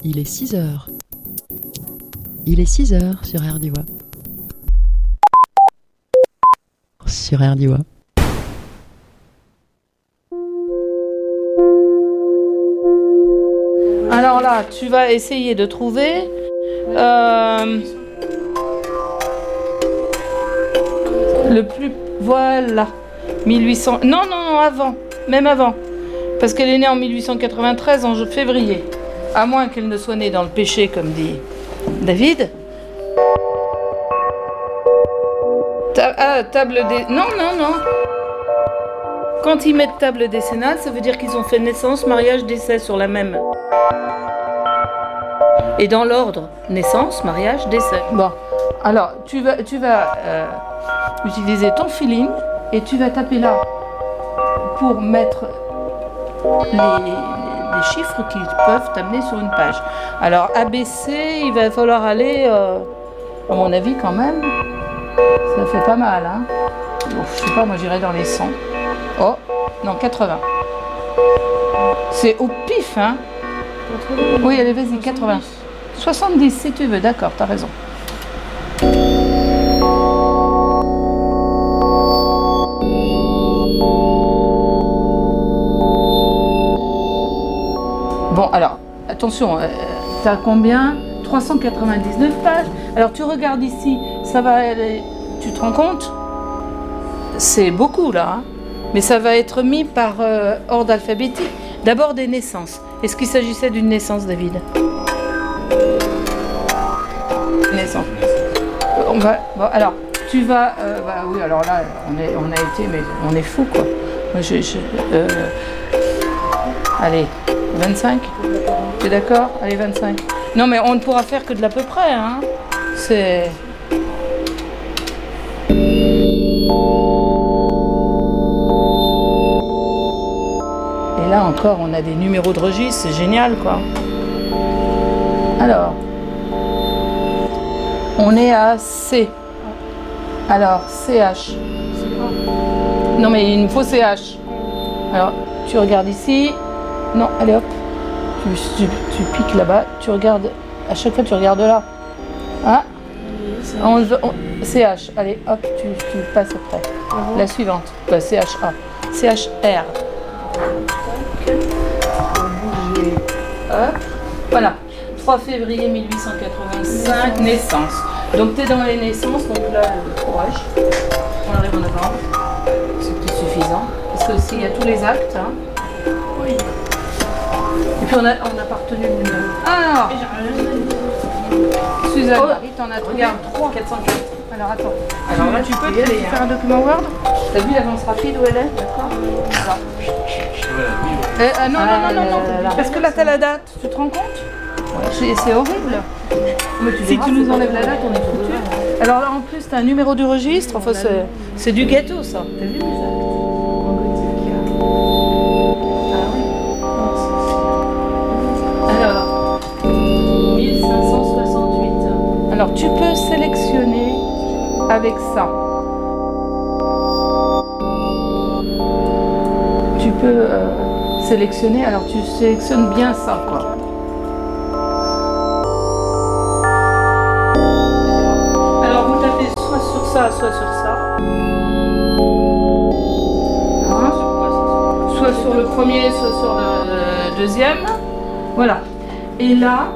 Il est 6 heures. Il est 6 heures sur RDIWA. Sur RDIWA. Alors là, tu vas essayer de trouver le plus... Voilà. 1800... Non, avant. Même avant. Parce qu'elle est née en 1893, en février. À moins qu'elle ne soit née dans le péché, comme dit David. Table des... Non. Quand ils mettent table décennale, ça veut dire qu'ils ont fait naissance, mariage, décès sur la même. Et dans l'ordre, naissance, mariage, décès. Bon, alors tu vas utiliser ton feeling et tu vas taper là pour mettre les chiffres qui peuvent t'amener sur une page. Alors ABC, il va falloir aller, à mon avis quand même, ça fait pas mal, hein. Bon, je sais pas, moi j'irai dans les 100. Oh, non, 80. C'est au pif, hein. 80. Oui, allez, vas-y, 80. 70 si tu veux, d'accord, t'as raison. Bon, alors, attention, t'as combien? 399 pages. Alors, tu regardes ici, ça va aller... Tu te rends compte? C'est beaucoup, là, hein. Mais ça va être mis par ordre alphabétique. D'abord des naissances. Est-ce qu'il s'agissait d'une naissance, David? Naissance. On va... Bon, alors, tu vas... oui, alors là, on a été... Mais on est fou, quoi. Moi, allez, 25? Tu es d'accord? Allez, 25. Non, mais on ne pourra faire que de l'à peu près, hein. C'est... Et là encore, on a des numéros de registre, c'est génial, quoi. Alors, on est à C. Alors, CH. Non, mais il me faut CH. Alors, tu regardes ici. Non, allez hop. Tu piques là-bas. Tu regardes. À chaque fois, tu regardes là. Hein? CH. Allez, hop, tu passes après. La suivante. CHA. CHR. Hop. Voilà. 3 février 1885, naissance. Donc tu es dans les naissances, donc là, courage. On arrive en novembre. C'est peut-être suffisant. Parce que s'il y a tous les actes. Hein. Oui. Et puis on a pas retenu le numéro. Ah non. Suzanne, t'en as trouvé 3. 404. Alors attends. Alors là, tu peux y aller, faire un document Word. T'as vu l'avance rapide où elle est? D'accord. Non. Parce que là, t'as la date. Tu te rends compte? C'est horrible. Mais si tu nous enlèves la date, on est foutu. Alors là, en plus, t'as un numéro du registre. Enfin, c'est du gâteau, ça. T'as vu les actes en gothique? Alors, 1568. Alors, tu peux sélectionner avec ça. Tu peux sélectionner. Alors, tu sélectionnes bien ça, quoi. Soit sur ça, hein, soit sur le premier, soit sur le deuxième, voilà. Et là,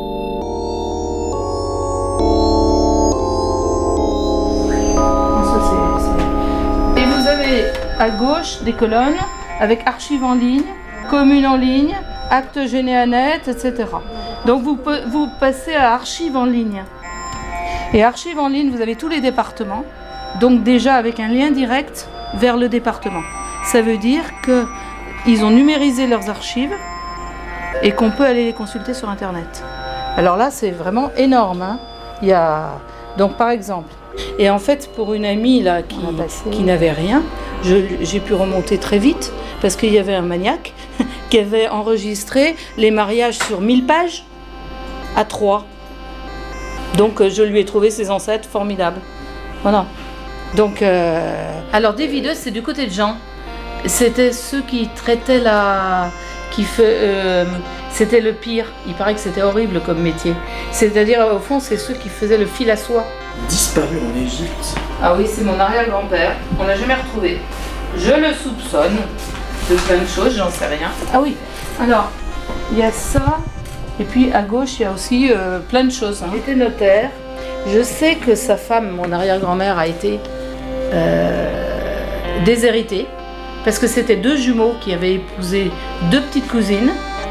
et vous avez à gauche des colonnes avec archives en ligne, communes en ligne, actes généanet, etc. Donc vous passez à archives en ligne. Et archives en ligne, vous avez tous les départements, donc déjà avec un lien direct vers le département. Ça veut dire qu'ils ont numérisé leurs archives et qu'on peut aller les consulter sur Internet. Alors là, c'est vraiment énorme, hein. Il y a... Donc par exemple, et en fait pour une amie là, qui n'avait rien, j'ai pu remonter très vite parce qu'il y avait un maniaque qui avait enregistré les mariages sur 1000 pages à 3. Donc je lui ai trouvé ses ancêtres formidables. Voilà. Donc, alors David, c'est du côté de Jean. C'était ceux qui traitaient C'était le pire. Il paraît que c'était horrible comme métier. C'est-à-dire, au fond, c'est ceux qui faisaient le fil à soie. Disparu en Égypte. Ah oui, c'est mon arrière-grand-père. On l'a jamais retrouvé. Je le soupçonne de plein de choses, j'en sais rien. Ah oui, alors, il y a ça. Et puis à gauche, il y a aussi plein de choses. Il était notaire. Je sais que sa femme, mon arrière-grand-mère, a été déshéritée. Parce que c'était 2 jumeaux qui avaient épousé 2 petites cousines.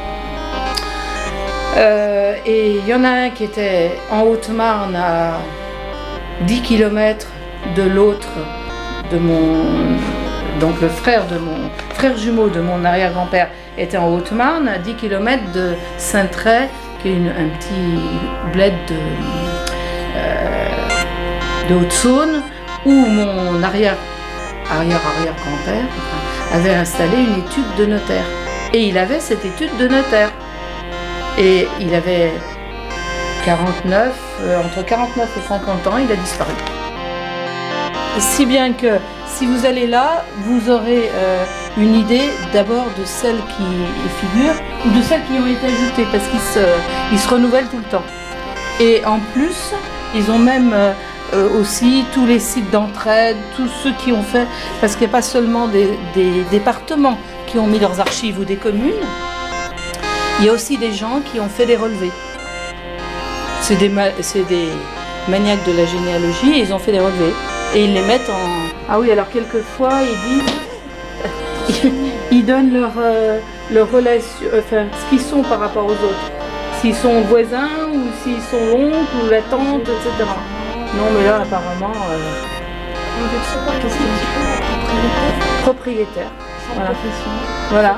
Et il y en a un qui était en Haute-Marne à 10 km de l'autre, de mon... Donc le frère jumeau de mon arrière-grand-père était en Haute-Marne, à 10 km de Saint-Tray, qui est un petit bled de Haute-Saône, où mon arrière-arrière-grand-père avait installé une étude de notaire. Et il avait cette étude de notaire. Et il avait 49, entre 49 et 50 ans, il a disparu. Si bien que si vous allez là, vous aurez une idée d'abord de celles qui y figurent ou de celles qui ont été ajoutées parce qu'ils se renouvellent tout le temps. Et en plus, ils ont même aussi tous les sites d'entraide, tous ceux qui ont fait, parce qu'il n'y a pas seulement des départements qui ont mis leurs archives ou des communes, il y a aussi des gens qui ont fait des relevés. C'est des maniaques de la généalogie et ils ont fait des relevés. Et ils les mettent en... Ah oui, alors quelquefois, ils donnent leur relation, enfin, ce qu'ils sont par rapport aux autres. S'ils sont voisins ou s'ils sont l'oncle ou la tante, etc. Non, mais là, apparemment... Propriétaire. Voilà.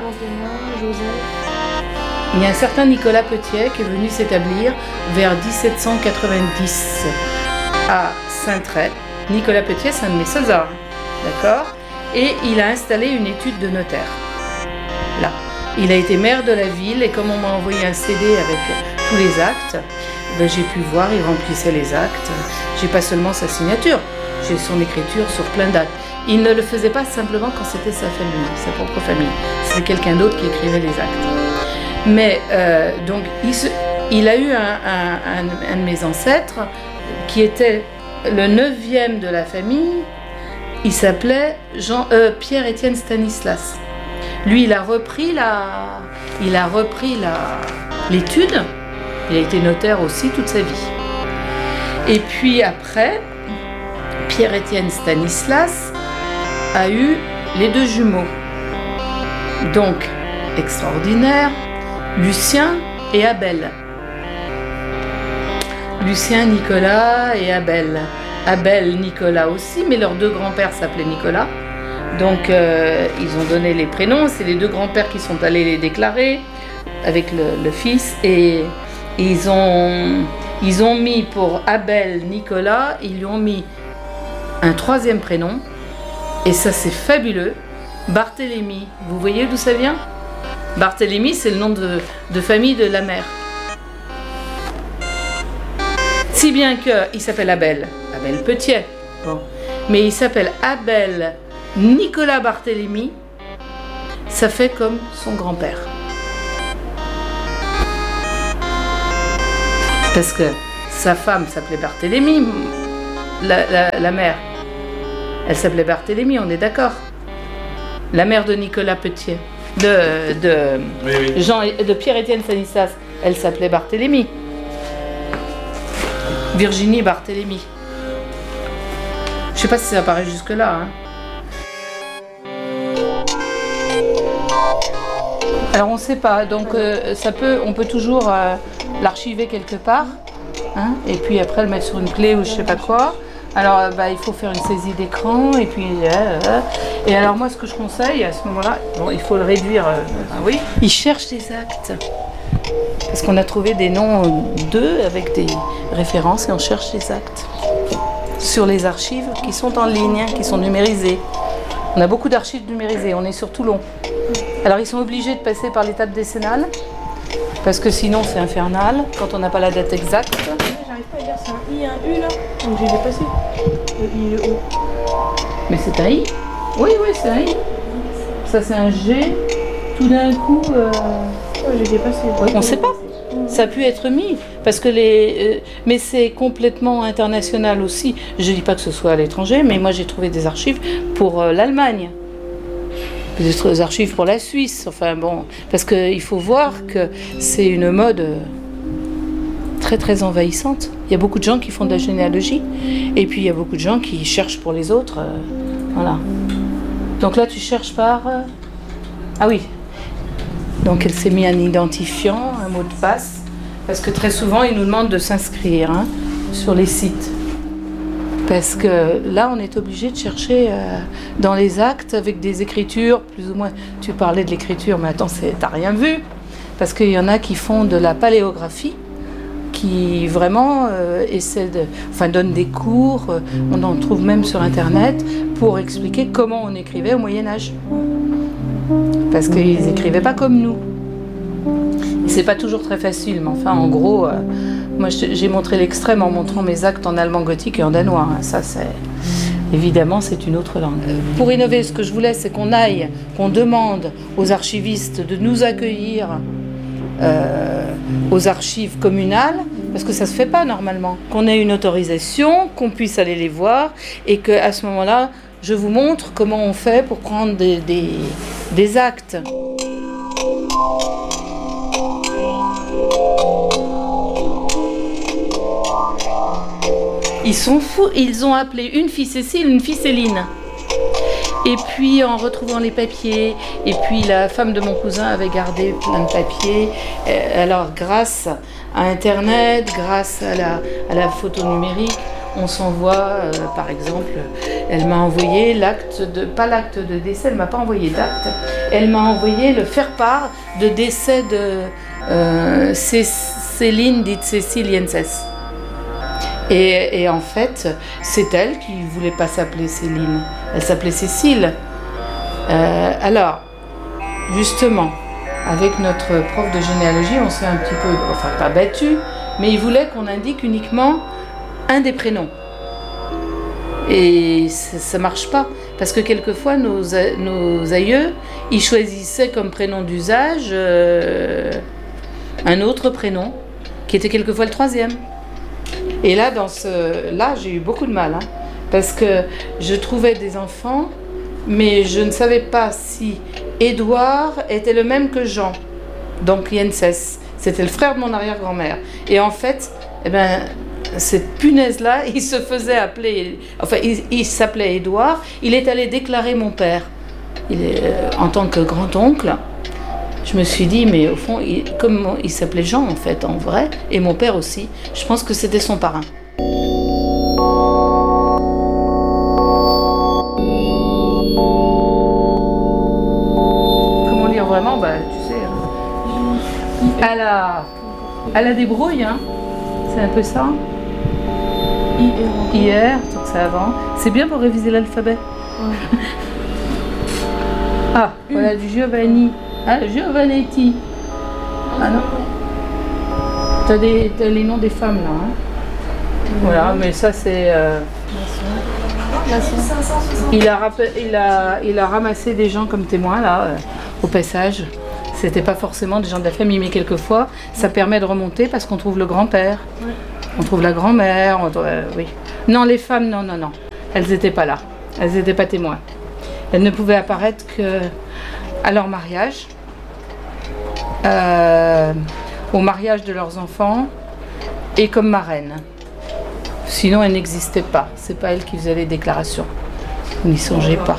Il y a un certain Nicolas Petiet qui est venu s'établir vers 1790 à Saint-Tray. Nicolas Petiet, c'est un de mes sœurs, d'accord? Et il a installé une étude de notaire. Là. Il a été maire de la ville et comme on m'a envoyé un CD avec tous les actes, ben j'ai pu voir, il remplissait les actes. J'ai pas seulement sa signature, j'ai son écriture sur plein d'actes. Il ne le faisait pas simplement quand c'était sa famille, sa propre famille. C'était quelqu'un d'autre qui écrivait les actes. Mais donc, il a eu un de mes ancêtres qui était le 9e de la famille. Il s'appelait Pierre-Étienne Stanislas. Lui, il a repris l'étude. Il a été notaire aussi toute sa vie. Et puis après, Pierre-Étienne Stanislas a eu les 2 jumeaux. Donc, extraordinaire, Lucien et Abel. Lucien, Nicolas et Abel. Abel, Nicolas aussi, mais leurs 2 grands-pères s'appelaient Nicolas. Donc, ils ont donné les prénoms. C'est les 2 grands-pères qui sont allés les déclarer avec le fils. Et ils ont mis pour Abel, Nicolas, ils lui ont mis un 3e prénom. Et ça, c'est fabuleux. Barthélemy. Vous voyez d'où ça vient ? Barthélemy, c'est le nom de famille de la mère. Si bien qu'il s'appelle Abel Petiet. Bon. Mais il s'appelle Abel Nicolas Barthélemy. Ça fait comme son grand-père. Parce que sa femme s'appelait Barthélemy, la mère. Elle s'appelait Barthélemy, on est d'accord. La mère de Nicolas Petiet. De Pierre-Étienne Stanislas, elle s'appelait Barthélemy. Virginie Barthélemy. Je sais pas si ça apparaît jusque-là. Hein. Alors on sait pas, donc on peut toujours l'archiver quelque part, hein, et puis après le mettre sur une clé ou je sais pas quoi. Alors il faut faire une saisie d'écran et puis et alors moi ce que je conseille à ce moment-là, bon il faut le réduire, oui. Il cherche des actes parce qu'on a trouvé des noms d'eux avec des références et on cherche des actes sur les archives qui sont en ligne, qui sont numérisées. On a beaucoup d'archives numérisées, on est sur Toulon. Alors ils sont obligés de passer par l'étape décennale parce que sinon c'est infernal quand on n'a pas la date exacte. J'arrive pas à dire, c'est un I et un U là, donc j'ai dépassé le I et le O. Mais c'est un I. Oui, c'est un I. Ça c'est un G. Tout d'un coup, Ouais, j'ai dépassé. On ne sait pas. Ça a pu être mis, parce que mais c'est complètement international aussi. Je ne dis pas que ce soit à l'étranger, mais moi j'ai trouvé des archives pour l'Allemagne, des archives pour la Suisse, enfin bon, parce qu'il faut voir que c'est une mode très très envahissante. Il y a beaucoup de gens qui font de la généalogie, et puis il y a beaucoup de gens qui cherchent pour les autres, voilà. Donc là tu cherches par... Ah oui. Donc elle s'est mis un identifiant, un mot de passe, parce que très souvent ils nous demandent de s'inscrire sur les sites. Parce que là on est obligé de chercher dans les actes avec des écritures, plus ou moins. Tu parlais de l'écriture, mais attends, t'as rien vu. Parce qu'il y en a qui font de la paléographie, qui vraiment donnent des cours, on en trouve même sur internet, pour expliquer comment on écrivait au Moyen-Âge. Parce qu'ils n'écrivaient pas comme nous. Et c'est pas toujours très facile, mais enfin, en gros, moi j'ai montré l'extrême en montrant mes actes en allemand gothique et en danois. Ça, évidemment, c'est une autre langue. Pour innover, ce que je voulais, c'est qu'on demande aux archivistes de nous accueillir aux archives communales, parce que ça se fait pas normalement. Qu'on ait une autorisation, qu'on puisse aller les voir, et qu'à ce moment-là, je vous montre comment on fait pour prendre des actes. Ils sont fous, ils ont appelé une fille Cécile, une fille Céline. Et puis en retrouvant les papiers, et puis la femme de mon cousin avait gardé plein de papiers. Alors grâce à Internet, grâce à la photo numérique, on s'envoie, par exemple, elle m'a envoyé pas l'acte de décès, elle m'a pas envoyé d'acte, elle m'a envoyé le faire-part de décès de Céline, dite Cécile Jenses. Et en fait, c'est elle qui ne voulait pas s'appeler Céline, elle s'appelait Cécile. Alors, justement, avec notre prof de généalogie, on s'est un petit peu, enfin pas battu, mais il voulait qu'on indique uniquement un des prénoms. Et ça marche pas, parce que quelquefois nos aïeux, ils choisissaient comme prénom d'usage un autre prénom, qui était quelquefois le troisième. Et là, j'ai eu beaucoup de mal, parce que je trouvais des enfants, mais je ne savais pas si Édouard était le même que Jean, donc Jenses. C'était le frère de mon arrière-grand-mère. Et en fait, cette punaise-là, il se faisait appeler, enfin, il s'appelait Édouard. Il est allé déclarer mon père. En tant que grand-oncle, je me suis dit, mais au fond, comme il s'appelait Jean, en fait, en vrai, et mon père aussi, je pense que c'était son parrain. Comment lire vraiment? Tu sais, à la débrouille, c'est un peu ça. IR, tout ça avant. C'est bien pour réviser l'alphabet. Ouais. Ah, voilà du Giovanni. Ah, Giovannetti. Ah non. T'as les noms des femmes là. Voilà, mais ça c'est. Il a ramassé des gens comme témoins là, au passage. C'était pas forcément des gens de la famille, mais quelquefois ça permet de remonter parce qu'on trouve le grand-père. Ouais. On trouve la grand-mère, oui. Non, les femmes, non. Elles n'étaient pas là. Elles n'étaient pas témoins. Elles ne pouvaient apparaître qu'à leur mariage, au mariage de leurs enfants et comme marraines. Sinon, elles n'existaient pas. C'est pas elles qui faisaient les déclarations. Vous n'y songez pas.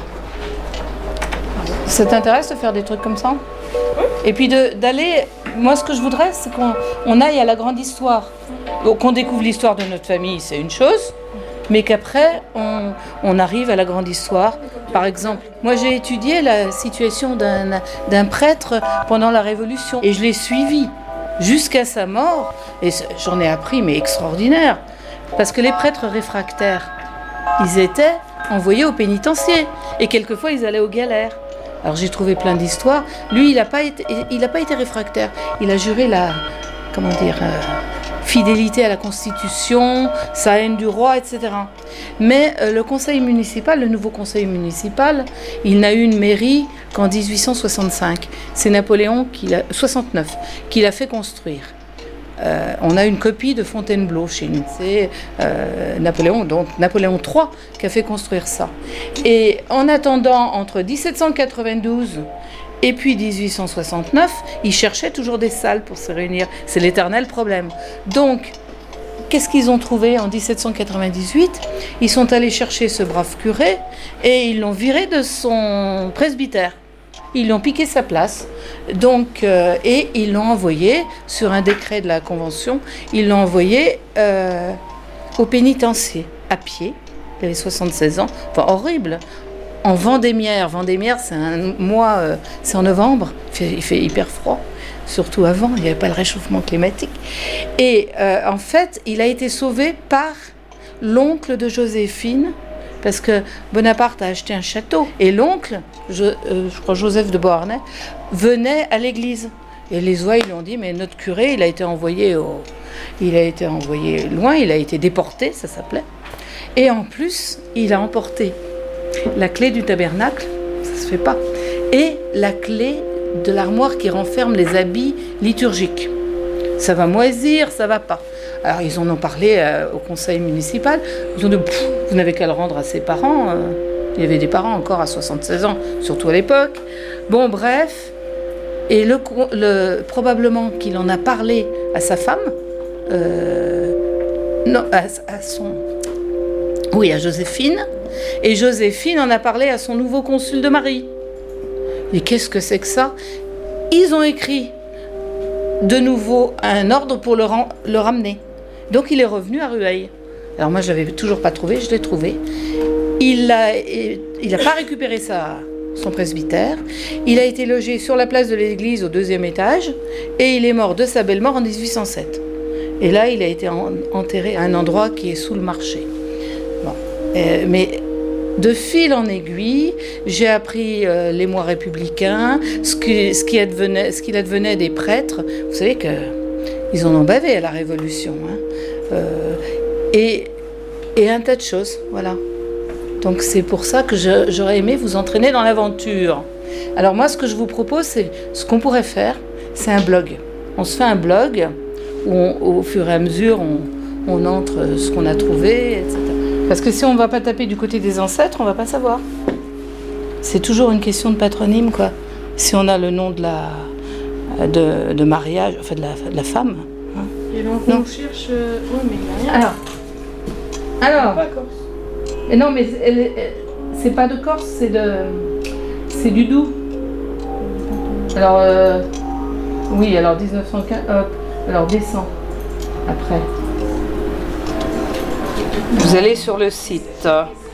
Ça t'intéresse de faire des trucs comme ça? Et puis d'aller... Moi, ce que je voudrais, c'est qu'on aille à la grande histoire. Qu'on découvre l'histoire de notre famille, c'est une chose, mais qu'après, on arrive à la grande histoire. Par exemple, moi j'ai étudié la situation d'un prêtre pendant la Révolution, et je l'ai suivi jusqu'à sa mort, et j'en ai appris, mais extraordinaire, parce que les prêtres réfractaires, ils étaient envoyés au pénitencier, et quelquefois ils allaient aux galères. Alors j'ai trouvé plein d'histoires. Lui, il n'a pas été réfractaire, il a juré la... comment dire... fidélité à la Constitution, sa haine du roi, etc. Mais le conseil municipal, le nouveau conseil municipal, il n'a eu une mairie qu'en 1865. C'est Napoléon, 69, qui l'a fait construire. On a une copie de Fontainebleau chez nous. C'est Napoléon III qui a fait construire ça. Et en attendant, entre 1792 et puis 1869, ils cherchaient toujours des salles pour se réunir. C'est l'éternel problème. Donc, qu'est-ce qu'ils ont trouvé en 1798? Ils sont allés chercher ce brave curé et ils l'ont viré de son presbytère. Ils lui ont piqué sa place. Donc, et ils l'ont envoyé, sur un décret de la Convention, ils l'ont envoyé au pénitencier, à pied. Il avait 76 ans. Enfin, horrible. En Vendémiaire. Vendémiaire, c'est un mois, c'est en novembre. Il fait hyper froid. Surtout avant, il n'y avait pas le réchauffement climatique. Et en fait, il a été sauvé par l'oncle de Joséphine, parce que Bonaparte a acheté un château. Et l'oncle, je crois Joseph de Beauharnais, venait à l'église. Et les oies, ils lui ont dit, mais notre curé, il a été envoyé loin, il a été déporté, ça s'appelait. Et en plus, il a emporté la clé du tabernacle, ça se fait pas, et la clé de l'armoire qui renferme les habits liturgiques. Ça va moisir, ça va pas. Alors ils en ont parlé au conseil municipal. Ils ont dit, vous n'avez qu'à le rendre à ses parents. Il y avait des parents encore à 76 ans, surtout à l'époque. Bon, bref. Et probablement qu'il en a parlé à sa femme. À Joséphine. Et Joséphine en a parlé à son nouveau consul de Marie. Et qu'est-ce que c'est que ça? Ils ont écrit de nouveau un ordre pour le ramener. Donc il est revenu à Rueil. Alors moi je l'avais toujours pas trouvé, je l'ai trouvé. Il a pas récupéré son presbytère. Il a été logé sur la place de l'église au 2e étage et il est mort de sa belle mort en 1807. Et là il a été enterré à un endroit qui est sous le marché. Bon. Mais de fil en aiguille, j'ai appris les mois républicains, ce qu'il advenait des prêtres. Vous savez qu'ils en ont bavé à la Révolution. Hein. Et un tas de choses, voilà. Donc c'est pour ça que j'aurais aimé vous entraîner dans l'aventure. Alors moi, ce que je vous propose, c'est ce qu'on pourrait faire, c'est un blog. On se fait un blog où au fur et à mesure, on entre ce qu'on a trouvé, etc. Parce que si on ne va pas taper du côté des ancêtres, on ne va pas savoir. C'est toujours une question de patronyme, quoi. Si on a le nom de mariage, enfin de la femme. Hein. Et donc on cherche... Oui, mais il n'y a rien. Alors. Pas Corse. Mais non, mais c'est pas de Corse, c'est du Doubs. Alors, oui, alors 1915, alors descends, après. Vous allez sur le site.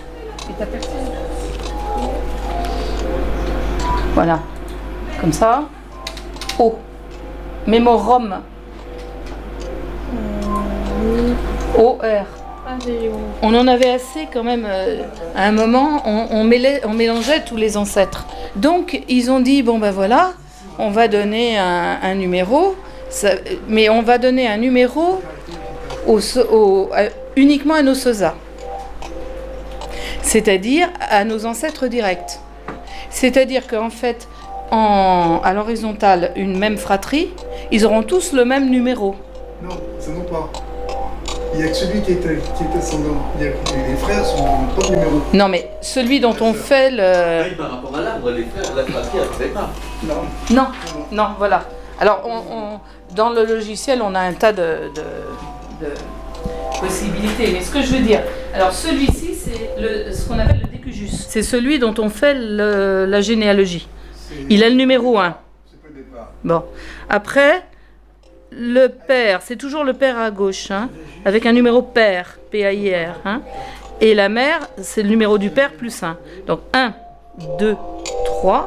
Voilà. Comme ça. O. Mémorum. OR. On en avait assez quand même. À un moment, on mélangeait tous les ancêtres. Donc, ils ont dit, bon ben voilà, on va donner un numéro, mais on va donner un numéro uniquement à nos Sosa. C'est-à-dire à nos ancêtres directs. C'est-à-dire qu'en fait, à l'horizontale, une même fratrie, ils auront tous le même numéro. Non, ça non pas. Il n'y a que celui qui est ascendant. Les frères sont pas de numéro. Non, mais celui dont on fait le... Oui, par rapport à l'arbre, les frères, la fratrie, elle ne fait pas. Non, voilà. Alors, dans le logiciel, on a un tas de possibilités. Mais ce que je veux dire, alors celui-ci, c'est ce qu'on appelle le décujus. C'est celui dont on fait la généalogie. Il a le numéro 1. C'est pas le départ. Bon. Après, le père, c'est toujours le père à gauche, hein, avec un numéro père, P-A-I-R. Hein, et la mère, c'est le numéro du père plus 1. Donc 1, 2, 3,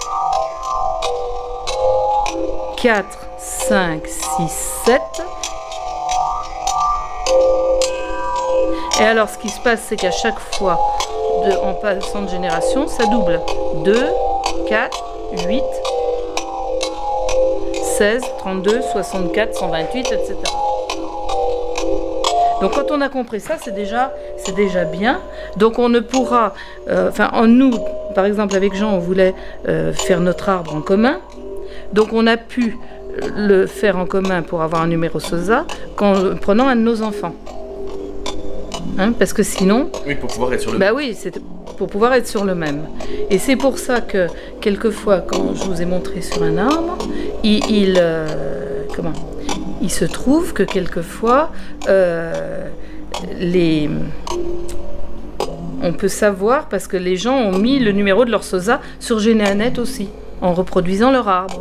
4, 5, 6, 7. Et alors, ce qui se passe, c'est qu'à chaque fois, en passant de génération, ça double. 2, 4, 8, 16, 32, 64, 128, etc. Donc quand on a compris ça, c'est déjà bien. Donc on ne pourra, nous, par exemple avec Jean, on voulait faire notre arbre en commun. Donc on a pu le faire en commun pour avoir un numéro SOSA en prenant un de nos enfants. Parce que sinon... Oui, pour pouvoir être sur le même. Bah oui, c'est pour pouvoir être sur le même. Et c'est pour ça que, quelquefois, quand je vous ai montré sur un arbre, il se trouve que quelquefois, on peut savoir, parce que les gens ont mis le numéro de leur SOSA sur Généanet aussi, en reproduisant leur arbre.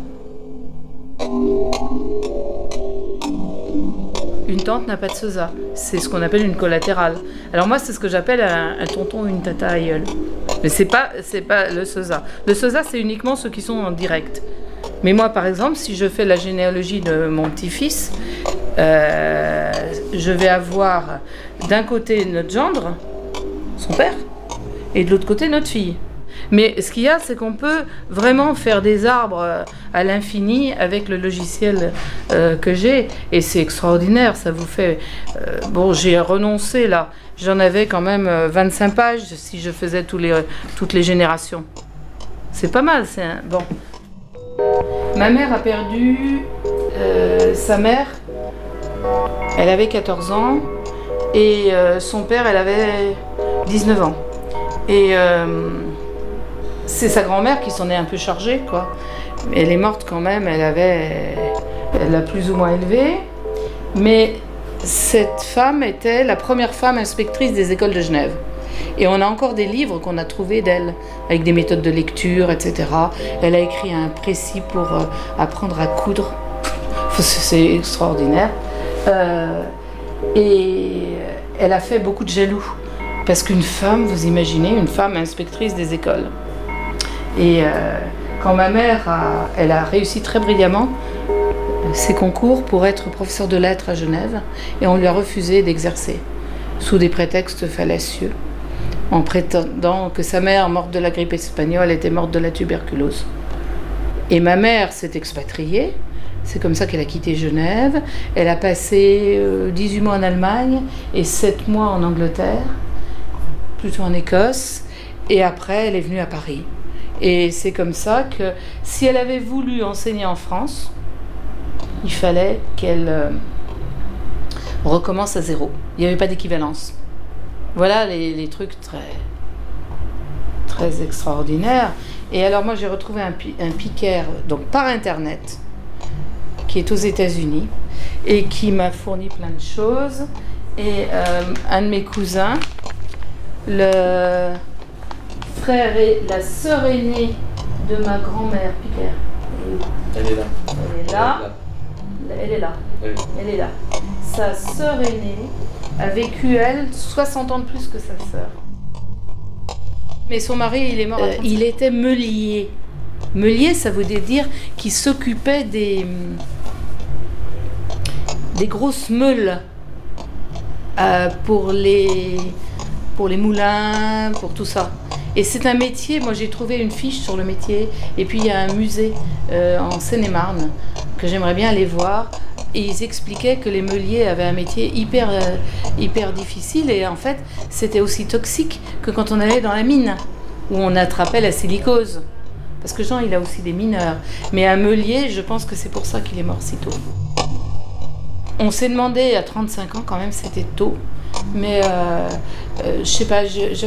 Une tante n'a pas de SOSA, c'est ce qu'on appelle une collatérale. Alors moi, c'est ce que j'appelle un tonton ou une tata aïeule. Mais c'est pas le SOSA. Le SOSA, c'est uniquement ceux qui sont en direct. Mais moi, par exemple, si je fais la généalogie de mon petit-fils, je vais avoir d'un côté notre gendre, son père, et de l'autre côté notre fille. Mais ce qu'il y a, c'est qu'on peut vraiment faire des arbres à l'infini avec le logiciel que j'ai. Et c'est extraordinaire, ça vous fait... j'ai renoncé là. J'en avais quand même 25 pages si je faisais toutes les générations. C'est pas mal, bon. Ma mère a perdu sa mère. Elle avait 14 ans. Et son père, elle avait 19 ans. Et... c'est sa grand-mère qui s'en est un peu chargée, quoi. Elle est morte quand même, elle l'a plus ou moins élevée. Mais cette femme était la première femme inspectrice des écoles de Genève. Et on a encore des livres qu'on a trouvés d'elle, avec des méthodes de lecture, etc. Elle a écrit un précis pour apprendre à coudre. C'est extraordinaire. Et elle a fait beaucoup de jaloux. Parce qu'une femme, vous imaginez, une femme inspectrice des écoles. Et quand ma mère elle a réussi très brillamment ses concours pour être professeure de lettres à Genève, et on lui a refusé d'exercer sous des prétextes fallacieux, en prétendant que sa mère, morte de la grippe espagnole, était morte de la tuberculose. Et ma mère s'est expatriée, c'est comme ça qu'elle a quitté Genève. Elle a passé 18 mois en Allemagne et 7 mois en Angleterre, plutôt en Écosse, et après elle est venue à Paris. Et c'est comme ça que si elle avait voulu enseigner en France, il fallait qu'elle recommence à zéro. Il n'y avait pas d'équivalence. Voilà les trucs très, très extraordinaires. Et alors moi j'ai retrouvé un piquaire, donc par internet, qui est aux États-Unis et qui m'a fourni plein de choses. Et un de mes cousins, le frère et la sœur aînée de ma grand-mère, Piquer. Elle est là. Elle est là. Elle est là. Oui. Elle est là. Sa sœur aînée a vécu, elle, 60 ans de plus que sa sœur. Mais son mari, il est mort à 35 ans. Il était meulier. Meulier, ça veut dire qu'il s'occupait des grosses meules pour les moulins, pour tout ça. Et c'est un métier, moi j'ai trouvé une fiche sur le métier, et puis il y a un musée en Seine-et-Marne que j'aimerais bien aller voir, et ils expliquaient que les meuliers avaient un métier hyper difficile, et en fait c'était aussi toxique que quand on allait dans la mine, où on attrapait la silicose. Parce que Jean, il a aussi des mineurs. Mais un meulier, je pense que c'est pour ça qu'il est mort si tôt. On s'est demandé à 35 ans, quand même, c'était tôt. Mais je sais pas,